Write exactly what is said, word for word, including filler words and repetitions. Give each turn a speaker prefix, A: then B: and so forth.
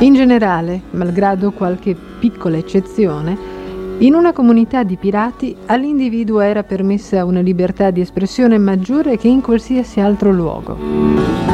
A: In generale, malgrado qualche piccola eccezione, in una comunità di pirati all'individuo era permessa una libertà di espressione maggiore che in qualsiasi altro luogo.